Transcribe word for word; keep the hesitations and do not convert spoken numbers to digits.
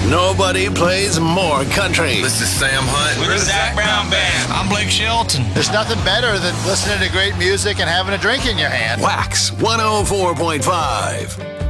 Nobody plays more country. This is Sam Hunt. We're the Zach Brown Band. I'm Blake Shelton. There's nothing better than listening to great music and having a drink in your hand. Wax one oh four point five.